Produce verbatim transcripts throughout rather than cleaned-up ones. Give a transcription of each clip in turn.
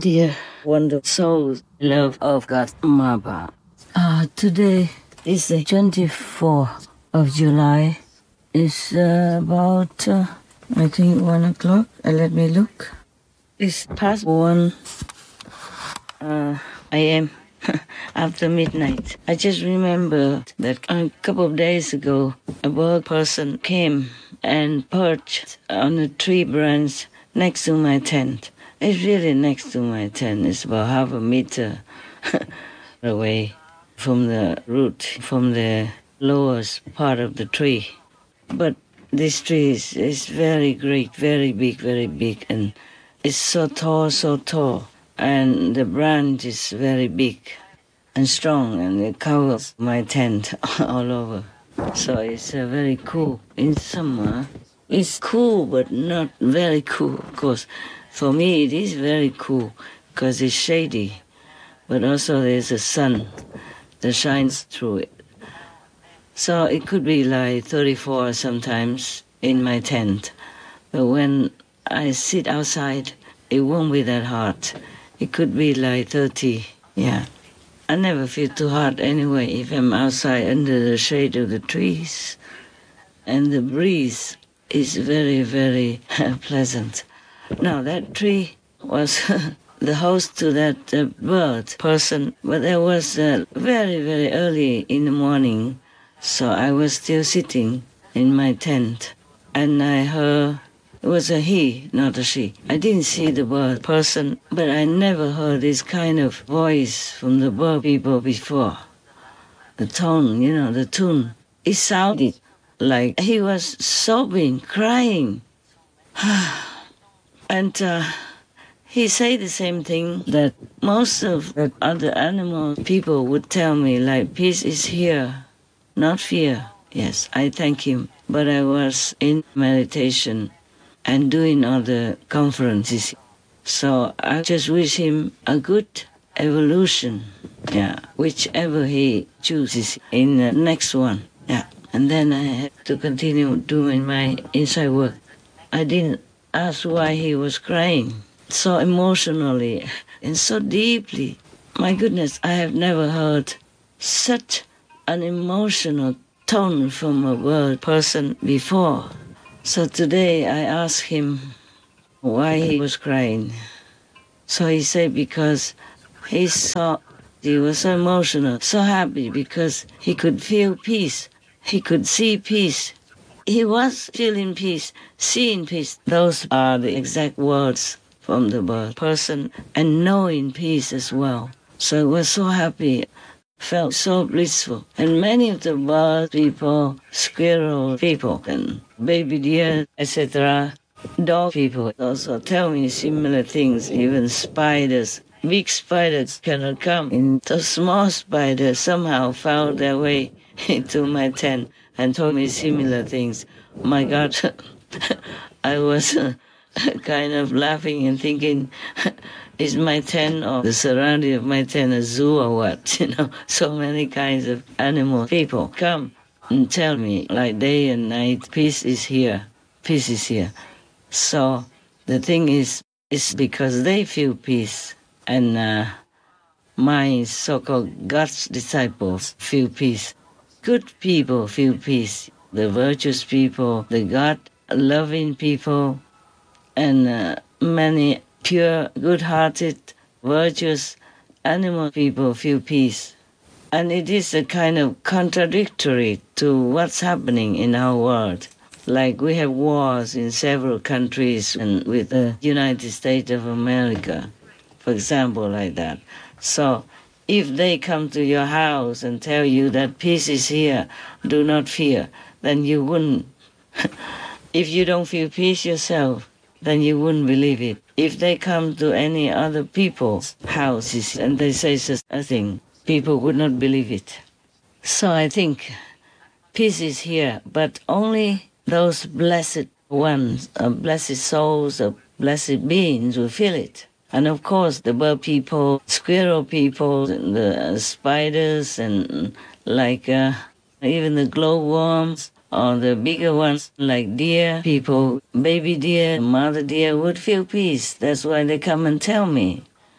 dear, wonderful souls, love of God, Maba. Uh, today is the twenty-fourth of July. It's uh, about, uh, I think, one o'clock. Uh, let me look. It's past one uh, a m after midnight. I just remember that a couple of days ago, a bird person came and perched on a tree branch next to my tent. It's really next to my tent. It's about half a meter away from the root, from the lowest part of the tree. But this tree is, is very great, very big, very big, and it's so tall, so tall. And the branch is very big and strong, and it covers my tent all over. So it's uh, very cool. In summer, it's cool, but not very cool, of course. For me, it is very cool because it's shady, but also there's a sun that shines through it. So it could be like thirty-four sometimes in my tent. But when I sit outside, it won't be that hot. It could be like thirty, yeah. I never feel too hot anyway if I'm outside under the shade of the trees. And the breeze is very, very pleasant. Now, that tree was the host to that uh, bird person, but there was uh, very, very early in the morning, so I was still sitting in my tent, and I heard, it was a he, not a she. I didn't see the bird person, but I never heard this kind of voice from the bird people before. The tone, you know, the tune, it sounded like he was sobbing, crying. And uh, he said the same thing that most of the other animal people would tell me, like, peace is here, not fear. Yes, I thank him. But I was in meditation and doing other conferences. So I just wish him a good evolution, yeah, whichever he chooses in the next one, yeah. And then I had to continue doing my inside work. I didn't ask why he was crying so emotionally and so deeply. My goodness, I have never heard such an emotional tone from a bird person before. So today I asked him why he was crying. So he said because he saw, he was so emotional, so happy because he could feel peace. He could see peace. He was feeling peace, seeing peace. Those are the exact words from the bird person, and knowing peace as well. So I was so happy, felt so blissful. And many of the bird people, squirrel people, and baby deer, et cetera, dog people also tell me similar things. Even spiders, big spiders cannot come. And the small spiders somehow found their way into my tent and told me similar things. My God, I was uh, kind of laughing and thinking, is my tent or the surrounding of my tent a zoo or what? You know, so many kinds of animal people come and tell me, like day and night, peace is here, peace is here. So the thing is, it's because they feel peace, and uh, my so-called God's disciples feel peace. Good people feel peace. The virtuous people, the God-loving people, and uh, many pure, good-hearted, virtuous animal people feel peace. And it is a kind of contradictory to what's happening in our world. Like we have wars in several countries and with the United States of America, for example, like that. So if they come to your house and tell you that peace is here, do not fear, then you wouldn't. If you don't feel peace yourself, then you wouldn't believe it. If they come to any other people's houses and they say such a thing, people would not believe it. So I think peace is here, but only those blessed ones, uh, blessed souls, or blessed beings will feel it. And of course, the bird people, squirrel people, and the spiders, and like uh, even the glowworms, or the bigger ones like deer people, baby deer, mother deer would feel peace. That's why they come and tell me.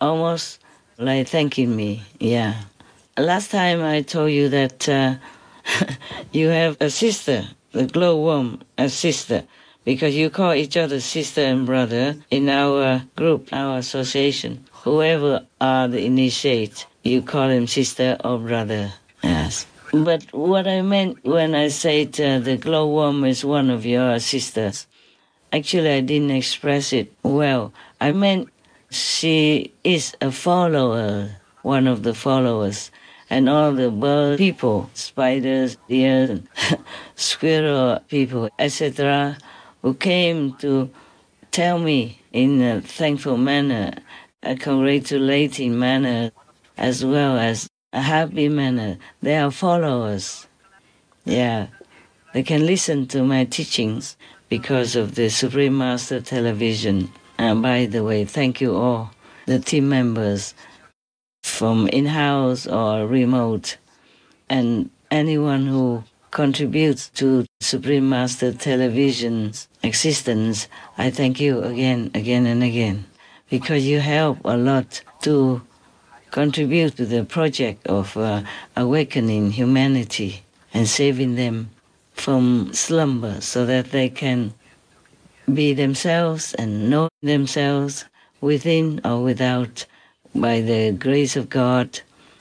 almost like thanking me, yeah. Last time I told you that uh, you have a sister, the glowworm, a sister, because you call each other sister and brother in our group, our association. Whoever are the initiate, you call him sister or brother, yes. But what I meant when I said uh, the glowworm is one of your sisters, actually I didn't express it well. I meant she is a follower, one of the followers. And all the bird people, spiders, deer, and squirrel people, et cetera, who came to tell me in a thankful manner, a congratulating manner, as well as a happy manner. They are followers. Yeah, they can listen to my teachings because of the Supreme Master Television. And by the way, thank you all, the team members, from in-house or remote, and anyone who contributes to Supreme Master Television's existence, I thank you again, again and again, because you help a lot to contribute to the project of uh, awakening humanity and saving them from slumber so that they can be themselves and know themselves within or without, by the grace of God.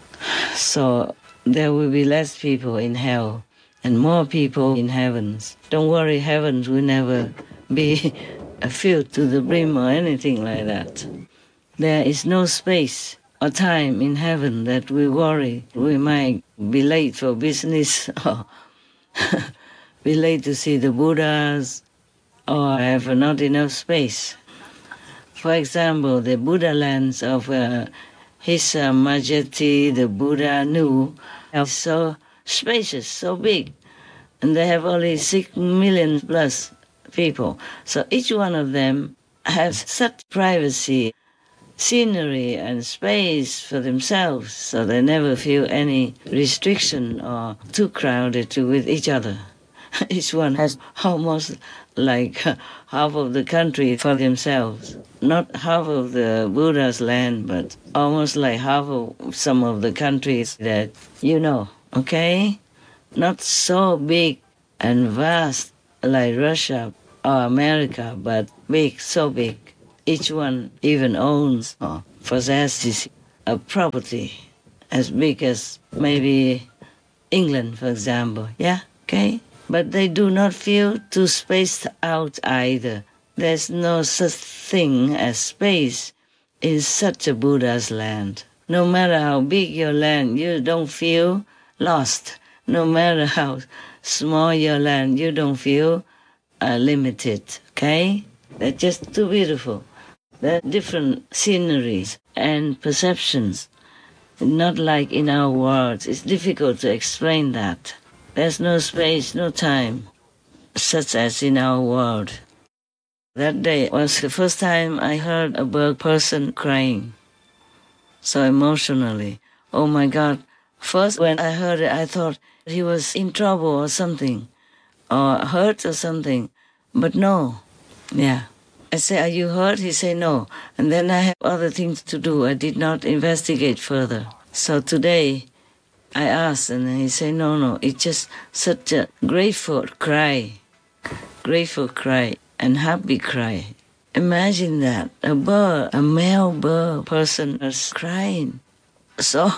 So there will be less people in hell and more people in heavens. Don't worry, heavens will never be filled to the brim or anything like that. There is no space or time in heaven that we worry we might be late for business or be late to see the Buddhas or have not enough space. For example, the Buddha lands of uh, His uh, Majesty, the Buddha Nu, are so spacious, so big, and they have only six million plus people. So each one of them has such privacy, scenery, and space for themselves, so they never feel any restriction or too crowded with each other. Each one has almost like half of the country for themselves. Not half of the Buddha's land, but almost like half of some of the countries that you know, okay? Not so big and vast like Russia or America, but big, so big. Each one even owns or possesses a property as big as maybe England, for example. Yeah, okay? But they do not feel too spaced out either. There's no such thing as space in such a Buddha's land. No matter how big your land, you don't feel lost. No matter how small your land, you don't feel uh, limited, okay? They're just too beautiful. They're different sceneries and perceptions. Not like in our world. It's difficult to explain that. There's no space, no time, such as in our world. That day was the first time I heard a bird person crying so emotionally. Oh my God. First when I heard it, I thought he was in trouble or something, or hurt or something. But no. Yeah. I said, are you hurt? He said, no. And then I have other things to do. I did not investigate further. So today, I asked, and he said, no, no, it's just such a grateful cry, grateful cry, and happy cry. Imagine that, a bird, a male bird person was crying. So,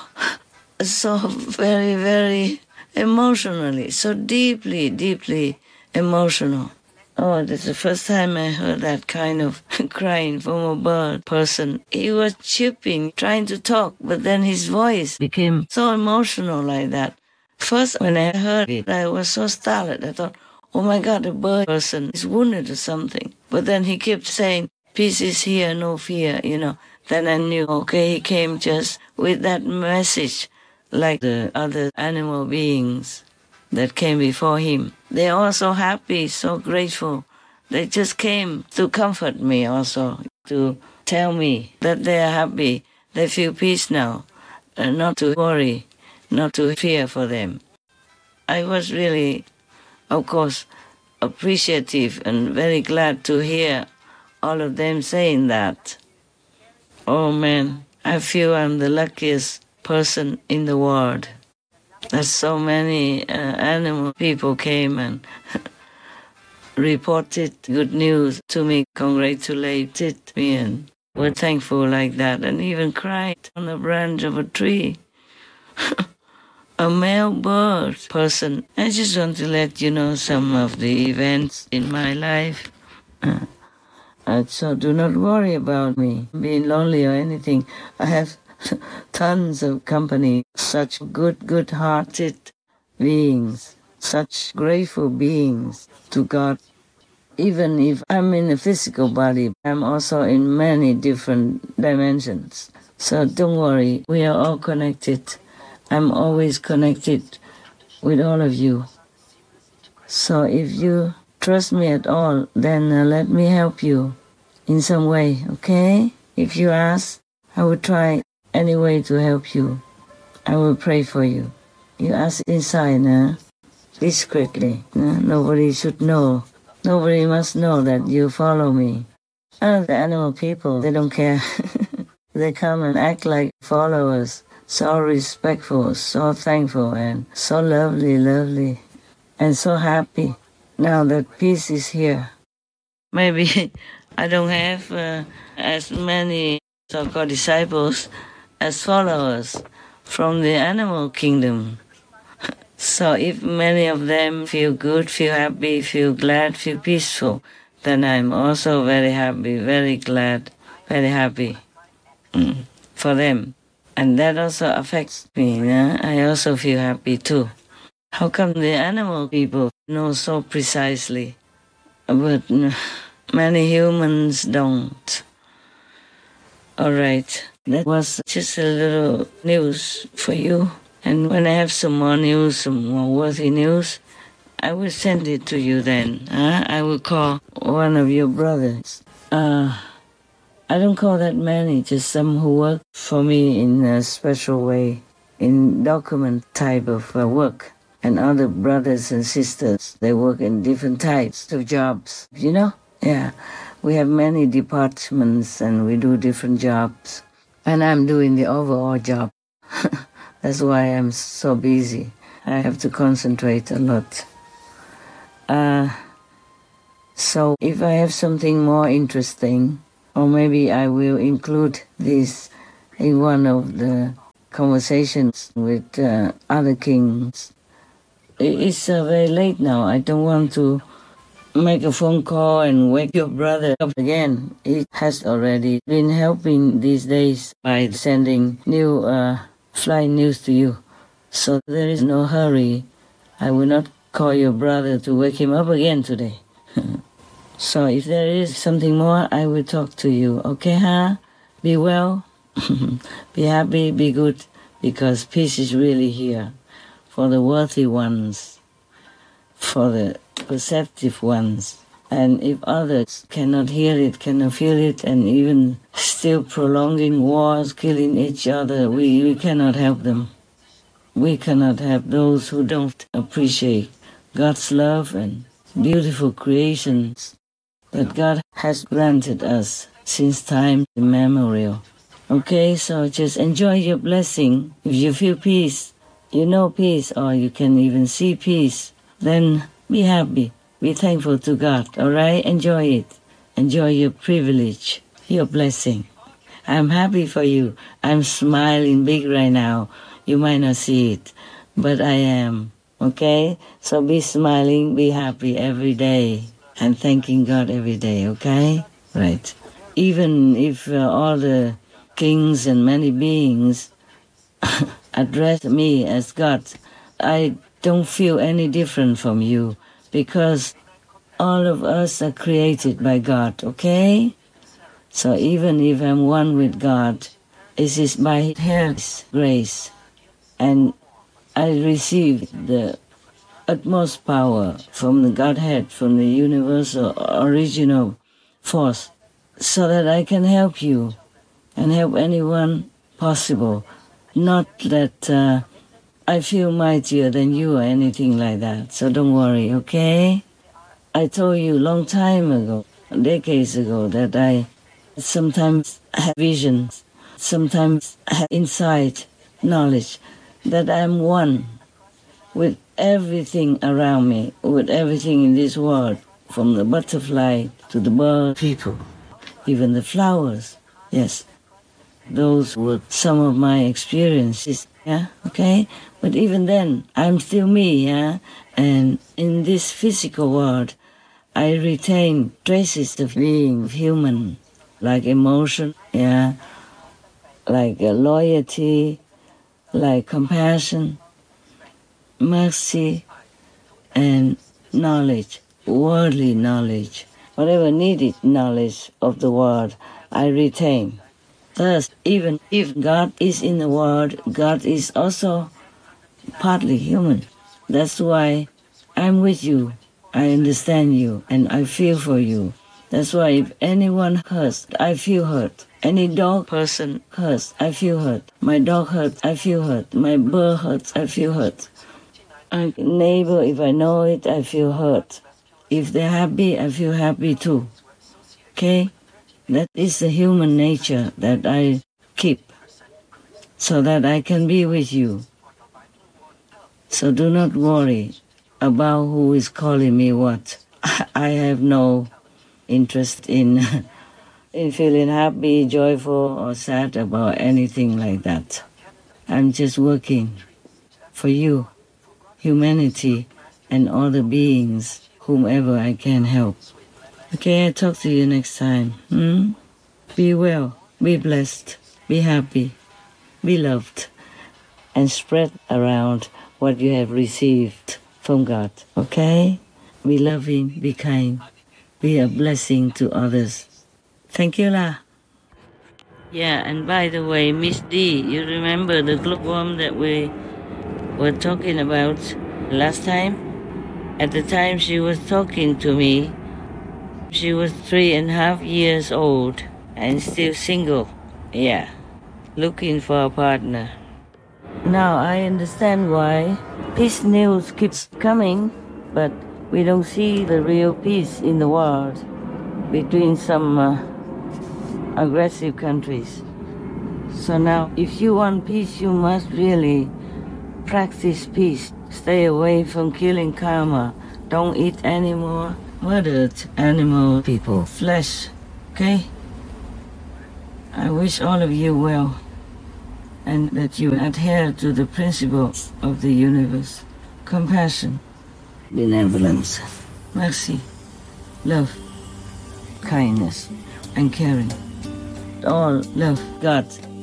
so very, very emotionally, so deeply, deeply emotional. Oh, that's the first time I heard that kind of crying from a bird person. He was chirping, trying to talk, but then his voice became so emotional like that. First, when I heard it, I was so startled. I thought, oh my God, the bird person is wounded or something. But then he kept saying, peace is here, no fear, you know. Then I knew, okay, he came just with that message, like the other animal beings that came before him. They're all so happy, so grateful. They just came to comfort me also, to tell me that they're happy, they feel peace now, and not to worry, not to fear for them. I was really, of course, appreciative and very glad to hear all of them saying that. Oh man, I feel I'm the luckiest person in the world. That so many uh, animal people came and reported good news to me, congratulated me, and were thankful like that, and even cried on the branch of a tree. A male bird person. I just want to let you know some of the events in my life. Uh, uh, so do not worry about me being lonely or anything. I have tons of company, such good, good-hearted beings, such grateful beings to God. Even if I'm in a physical body, I'm also in many different dimensions. So don't worry, we are all connected. I'm always connected with all of you. So if you trust me at all, then uh, let me help you in some way, okay? If you ask, I will try any way to help you. I will pray for you. You ask inside, uh, discreetly. Uh, nobody should know. Nobody must know that you follow me. And the animal people, they don't care. They come and act like followers. So respectful, so thankful, and so lovely, lovely, and so happy. Now that peace is here. Maybe I don't have uh, as many so-called disciples as followers from the animal kingdom. So if many of them feel good, feel happy, feel glad, feel peaceful, then I'm also very happy, very glad, very happy mm, for them. And that also affects me. Yeah? I also feel happy too. How come the animal people know so precisely, but many humans don't? All right, that was just a little news for you. And when I have some more news, some more worthy news, I will send it to you then. Huh? I will call one of your brothers. Uh, I don't call that many, just some who work for me in a special way, in document type of uh, work. And other brothers and sisters, they work in different types of jobs, you know? Yeah, we have many departments and we do different jobs. And I'm doing the overall job. That's why I'm so busy. I have to concentrate a lot. Uh, so if I have something more interesting, or maybe I will include this in one of the conversations with uh, other kings. It's uh, very late now. I don't want to make a phone call and wake your brother up again. He has already been helping these days by sending new uh, flying news to you. So there is no hurry. I will not call your brother to wake him up again today. So if there is something more, I will talk to you. Okay, huh? Be well, be happy, be good, because peace is really here for the worthy ones, for the perceptive ones. And if others cannot hear it, cannot feel it, and even still prolonging wars, killing each other, we, we cannot help them. We cannot help those who don't appreciate God's love and beautiful creations that God has granted us since time immemorial. Okay, so just enjoy your blessing. If you feel peace, you know peace, or you can even see peace, then be happy, be thankful to God, all right? Enjoy it. Enjoy your privilege, your blessing. I'm happy for you. I'm smiling big right now. You might not see it, but I am, okay? So be smiling, be happy every day, and thanking God every day, okay? Right. Even if uh, all the kings and many beings address me as God, I don't feel any different from you, because all of us are created by God, okay? So even if I'm one with God, it is by His grace, and I receive the utmost power from the Godhead, from the universal original force, so that I can help you and help anyone possible. Not that uh, I feel mightier than you or anything like that, so don't worry, okay? I told you a long time ago, decades ago, that I sometimes have visions sometimes have insight, knowledge that I'm one with everything around me, with everything in this world, from the butterfly to the bird people, even the flowers. Yes, those were some of my experiences, yeah, okay? But even then, I'm still me, yeah? And in this physical world, I retain traces of being human, like emotion, yeah, like uh, loyalty, like compassion, mercy, and knowledge, worldly knowledge. Whatever needed knowledge of the world, I retain. Thus, even if God is in the world, God is also partly human. That's why I'm with you. I understand you and I feel for you. That's why if anyone hurts, I feel hurt. Any dog person hurts, I feel hurt. My dog hurts, I feel hurt. My bird hurts, I feel hurt. A neighbor, if I know it, I feel hurt. If they're happy, I feel happy too. Okay? That is the human nature that I keep so that I can be with you. So do not worry about who is calling me what. I have no interest in in feeling happy, joyful, or sad about anything like that. I'm just working for you, humanity, and all the beings, whomever I can help. Okay, I'll talk to you next time. Hmm? Be well, be blessed, be happy, be loved, and spread around what you have received from God. Okay? Be loving, be kind, be a blessing to others. Thank you, lah. Yeah, and by the way, Miss D, you remember the glowworm that we were talking about last time? At the time she was talking to me, she was three and a half years old and still single. Yeah, looking for a partner. Now I understand why peace news keeps coming, but we don't see the real peace in the world between some uh, aggressive countries. So now, if you want peace, you must really practice peace. Stay away from killing karma. Don't eat any more murdered animal people, flesh, okay? I wish all of you well, and that you adhere to the principles of the universe. Compassion, benevolence, mercy, love, kindness, and caring. All love God